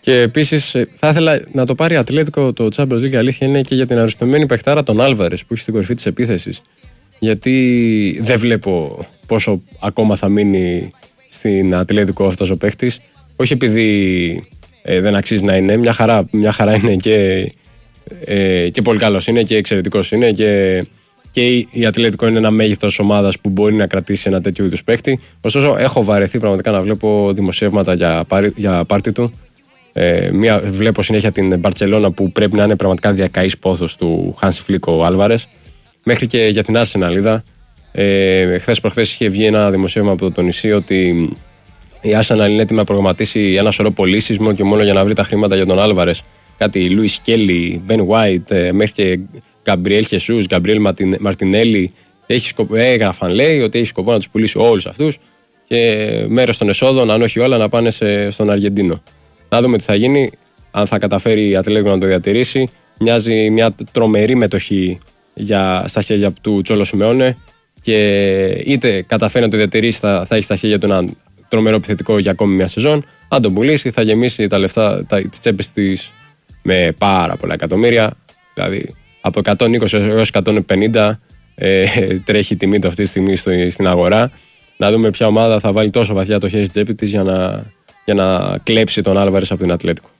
Και επίσης θα ήθελα να το πάρει Ατλέτικο το Champions League. Αλήθεια είναι και για την αριστοποιημένη παιχτάρα τον Άλβαρες που έχει στην κορυφή της επίθεσης. Γιατί δεν βλέπω πόσο ακόμα θα μείνει στην Ατλέτικο αυτός ο παίχτης. Όχι επειδή δεν αξίζει να είναι. Μια χαρά είναι και πολύ καλός είναι και εξαιρετικός είναι. Και η Ατλέτικο είναι ένα μέγεθος ομάδας που μπορεί να κρατήσει ένα τέτοιο είδους παίχτη. Ωστόσο, έχω βαρεθεί πραγματικά να βλέπω δημοσιεύματα για πάρτι του. Βλέπω συνέχεια την Μπαρτσελώνα που πρέπει να είναι πραγματικά διακαής πόθος του Χάνσι Φλικ ο Άλβαρες. Μέχρι και για την Arsenal είδα. Χθες προχθές είχε βγει ένα δημοσίευμα από το νησί ότι η Arsenal είναι έτοιμη να προγραμματίσει ένα σωρό πωλήσεις μόνο και μόνο για να βρει τα χρήματα για τον Άλβαρες. Κάτι Λούις Κέλλι, Μπεν Γουάιτ, μέχρι και Γκαμπριέλ Χεσούς, Γκαμπριέλ Μαρτινέλι. Έγραφαν, λέει, ότι έχει σκοπό να τους πουλήσει όλους αυτούς και μέρος των εσόδων, αν όχι όλα, να πάνε στον Αργεντίνο. Να δούμε τι θα γίνει, αν θα καταφέρει η Ατλέτικο να το διατηρήσει. Μοιάζει μια τρομερή μετοχή στα χέρια του Τσόλο Σιμεώνε και είτε καταφέρει να το διατηρήσει, θα έχει στα χέρια του έναν τρομερό επιθετικό για ακόμη μια σεζόν. Αν τον πουλήσει, θα γεμίσει τα λεφτά, τις τσέπες της με πάρα πολλά εκατομμύρια. Δηλαδή από 120 έως 150 τρέχει η τιμή του αυτή τη στιγμή στην αγορά. Να δούμε ποια ομάδα θα βάλει τόσο βαθιά το χέρι στην τσέπη της για να κλέψει τον Άλβαρες από την Ατλέτικο.